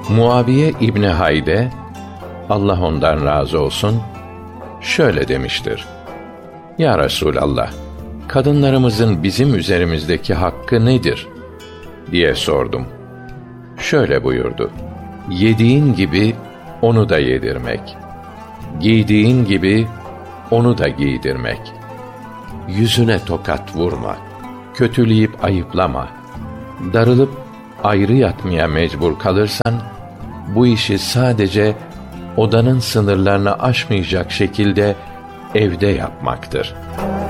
Muaviye İbni Hayde, Allah ondan razı olsun, şöyle demiştir: Ya Resûlallah, kadınlarımızın bizim üzerimizdeki hakkı nedir diye sordum. Şöyle buyurdu: Yediğin gibi onu da yedirmek, giydiğin gibi onu da giydirmek. Yüzüne tokat vurma, kötüleyip ayıplama. Darılıp ayrı yatmaya mecbur kalırsan, bu işi sadece odanın sınırlarını aşmayacak şekilde evde yapmaktır.